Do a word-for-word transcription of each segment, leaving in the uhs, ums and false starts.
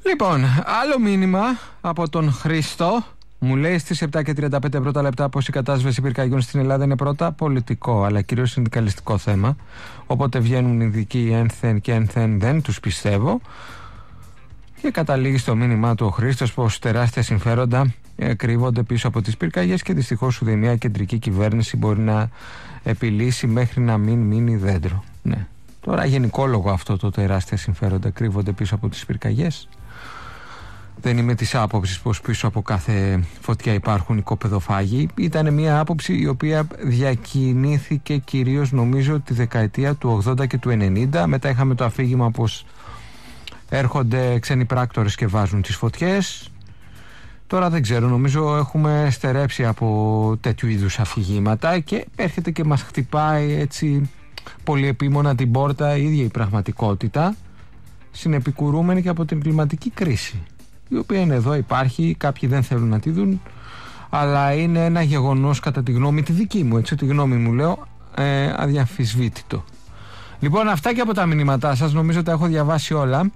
Λοιπόν, άλλο μήνυμα από τον Χρήστο. Μου λέει στις επτά και τριάντα πέντε πρώτα λεπτά πως η κατάσβεση πυρκαγιών στην Ελλάδα είναι πρώτα πολιτικό, αλλά κυρίως συνδικαλιστικό θέμα. Όποτε βγαίνουν ειδικοί ένθεν και ένθεν δεν τους πιστεύω. Και καταλήγει στο μήνυμά του ο Χρήστος πως τεράστια συμφέροντα ε, κρύβονται πίσω από τις πυρκαγιές και δυστυχώς ούτε μια κεντρική κυβέρνηση μπορεί να επιλύσει μέχρι να μην μείνει δέντρο. Ναι. Τώρα γενικόλογο αυτό το τεράστια συμφέροντα κρύβονται πίσω από τις πυρκαγιές. Δεν είμαι της άποψης πως πίσω από κάθε φωτιά υπάρχουν οικοπεδοφάγοι. Ήταν μια άποψη η οποία διακινήθηκε κυρίως νομίζω τη δεκαετία του ογδόντα και του ενενήντα. Μετά είχαμε το αφήγημα πως έρχονται ξένοι πράκτορες και βάζουν τις φωτιές. Τώρα δεν ξέρω, νομίζω έχουμε στερέψει από τέτοιου είδους αφηγήματα και έρχεται και μας χτυπάει έτσι πολύ επίμονα την πόρτα η ίδια η πραγματικότητα, συνεπικουρούμενη και από την κλιματική κρίση, η οποία είναι εδώ, υπάρχει, κάποιοι δεν θέλουν να τη δουν, αλλά είναι ένα γεγονός κατά τη γνώμη τη δική μου, έτσι τη γνώμη μου λέω, ε, αδιαμφισβήτητο. Λοιπόν, αυτά και από τα μηνύματά σας, νομίζω τα έχω διαβάσει όλα.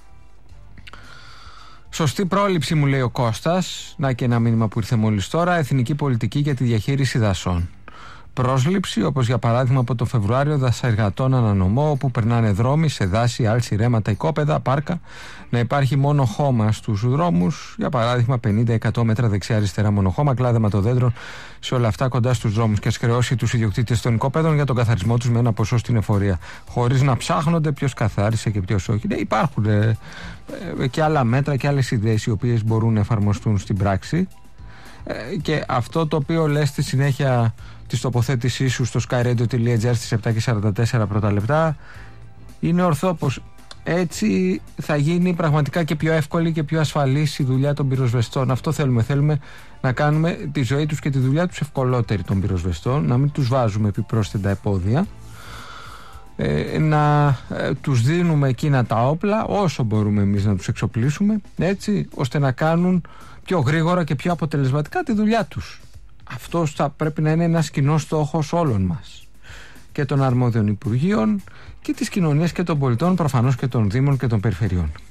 Σωστή πρόληψη μου λέει ο Κώστας, να και ένα μήνυμα που ήρθε μόλις τώρα, εθνική πολιτική για τη διαχείριση δασών. Πρόσληψη, όπως για παράδειγμα από το Φεβρουάριο δασαεργατών ανανομώ, όπου περνάνε δρόμοι σε δάση, άλση, ρέματα, οικόπεδα, πάρκα, να υπάρχει μόνο χώμα στους δρόμους, για παράδειγμα πενήντα με εκατό μέτρα δεξιά-αριστερά μόνο χώμα, κλάδεμα των δέντρων σε όλα αυτά κοντά στους δρόμους και ας χρεώσει τους ιδιοκτήτες των οικόπεδων για τον καθαρισμό τους με ένα ποσό στην εφορία, χωρίς να ψάχνονται ποιος καθάρισε και ποιος όχι. Ναι, υπάρχουν ε, ε, και άλλα μέτρα και άλλες ιδέες οι οποίες μπορούν να εφαρμοστούν στην πράξη. Και αυτό το οποίο λες στη συνέχεια της τοποθέτησής σου στο skyradio τελεία gr στις επτά και σαράντα τέσσερα πρώτα λεπτά είναι ορθό, πως έτσι θα γίνει πραγματικά και πιο εύκολη και πιο ασφαλής η δουλειά των πυροσβεστών. Αυτό θέλουμε, θέλουμε να κάνουμε τη ζωή τους και τη δουλειά τους ευκολότερη των πυροσβεστών, να μην τους βάζουμε επιπρόσθετα επώδια, ε, να ε, τους δίνουμε εκείνα τα όπλα όσο μπορούμε εμείς να τους εξοπλίσουμε, έτσι ώστε να κάνουν πιο γρήγορα και πιο αποτελεσματικά τη δουλειά τους. Αυτός θα πρέπει να είναι ένας κοινός στόχος όλων μας, και των αρμόδιων υπουργείων και της κοινωνίας και των πολιτών, προφανώς και των δήμων και των περιφερειών.